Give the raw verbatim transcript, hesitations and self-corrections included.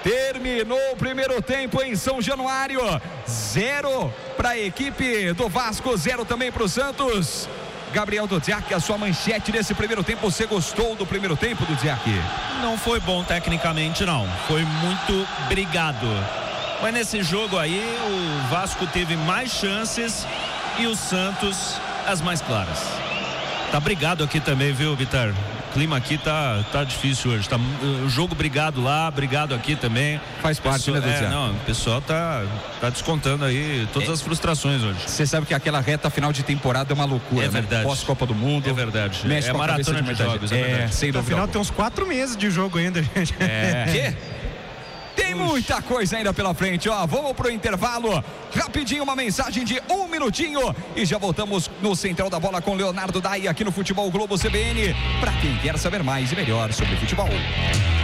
Terminou o primeiro tempo em São Januário. Zero para a equipe do Vasco, zero também para o Santos. Gabriel Dudziak, a sua manchete desse primeiro tempo. Você gostou do primeiro tempo, Dudziak? Não foi bom tecnicamente, não. Foi muito brigado. Mas nesse jogo aí, o Vasco teve mais chances e o Santos as mais claras. Tá brigado aqui também, viu, Vitar? O clima aqui tá, tá difícil hoje. Tá, o jogo brigado lá, brigado aqui também. Faz parte, pessoal, né, Dudziak? É, não, o pessoal tá, tá descontando aí todas é. as frustrações hoje. Você sabe que aquela reta final de temporada é uma loucura, é verdade. Né? Pós-Copa do Mundo. É verdade. Mexe é com a maratona de, de jogos, é, é verdade. Sem dúvida. Afinal, tem uns quatro meses de jogo ainda, gente. É. Quê? Tem muita coisa ainda pela frente, ó. Vamos pro intervalo. Rapidinho, uma mensagem de um minutinho. E já voltamos no Central da Bola com Leonardo Dai aqui no Futebol Globo C B N. Pra quem quer saber mais e melhor sobre futebol.